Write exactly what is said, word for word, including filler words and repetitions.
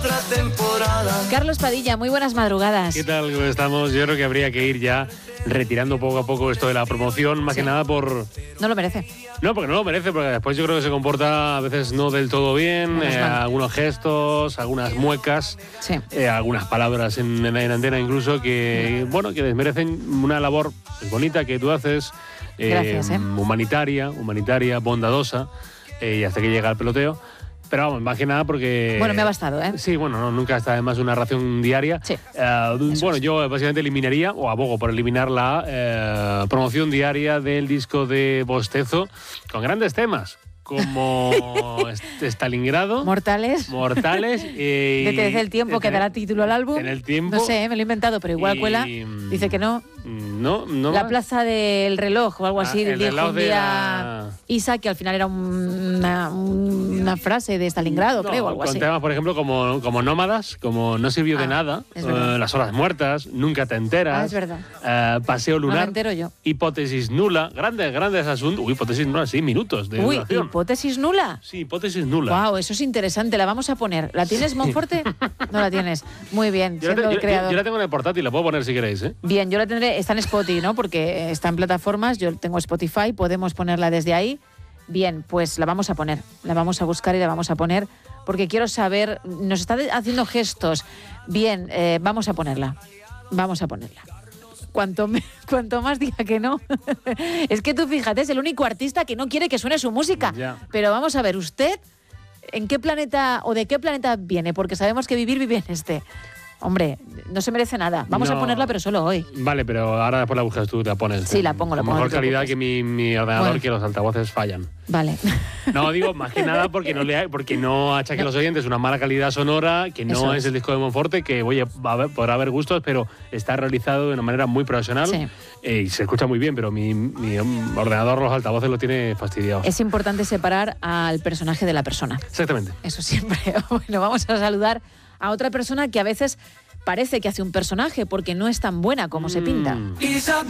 Carlos Padilla, muy buenas madrugadas. ¿Qué tal? ¿Cómo estamos? Yo creo que habría que ir ya retirando poco a poco esto de la promoción, más sí. que nada por... No lo merece. No, porque no lo merece, porque después yo creo que se comporta a veces no del todo bien, eh, algunos gestos, algunas muecas, sí. eh, algunas palabras en, en, en antena incluso que, sí. bueno, que desmerecen una labor bonita que tú haces, eh, Gracias, ¿eh? humanitaria, humanitaria, bondadosa, eh, y hasta que llega el peloteo. Pero vamos, más que nada porque... Bueno, me ha bastado, ¿eh? Sí, bueno, no, nunca está además una ración diaria. Sí. Uh, bueno, es. yo básicamente eliminaría, o abogo por eliminar la eh, promoción diaria del disco de Bostezo, con grandes temas, como Stalingrado. Mortales. Mortales. Eh, Detén el tiempo que dará título al álbum. En el tiempo. No sé, me lo he inventado, pero igual y, cuela. Dice que no. No, no. La plaza del reloj o algo así. Ah, dijo un día la... Isa, que al final era una, una frase de Stalingrado, no, creo, o algo con así. Con temas, por ejemplo, como, como Nómadas, como No sirvió ah, de nada, es uh, Las horas muertas, Nunca te enteras. Ah, es verdad. Uh, Paseo lunar. No me entero yo. Hipótesis nula. Grandes, grandes asuntos. Uy, hipótesis nula, sí, minutos de Uy, duración. ¿hipótesis nula? Sí, hipótesis nula. Wow, eso es interesante, la vamos a poner. ¿La tienes, Monforte? No la tienes. Muy bien, yo siendo la te, el yo, creador. Yo la tengo en el portátil, la puedo poner si queréis, ¿eh? Bien, yo la tendré, está en Spotify, ¿no? Porque está en plataformas, yo tengo Spotify, podemos ponerla desde ahí. Bien, pues la vamos a poner, la vamos a buscar y la vamos a poner, porque quiero saber, nos está haciendo gestos. Bien, eh, vamos a ponerla, vamos a ponerla. Cuanto, me, cuanto más diga que no. Es que tú fíjate, es el único artista que no quiere que suene su música. Ya. Pero vamos a ver, ¿usted en qué planeta o de qué planeta viene? Porque sabemos que vivir vive en este. Hombre, no se merece nada. Vamos no. a ponerla, pero solo hoy. Vale, pero ahora después la buscas tú, te la pones. Sí, la pongo, la pongo. Mejor no calidad que mi, mi ordenador, bueno. que los altavoces fallan. Vale. No, digo, más que nada porque no, le, porque no achaque a los oyentes una mala calidad sonora, que no es. es el disco de Monforte, que oye, va a haber, podrá haber gustos, pero está realizado de una manera muy profesional. Sí. Eh, y se escucha muy bien, pero mi, mi ordenador, los altavoces lo tiene fastidiado. Es importante separar al personaje de la persona. Exactamente. Eso siempre. Bueno, vamos a saludar a otra persona que a veces parece que hace un personaje porque no es tan buena como mm. se pinta.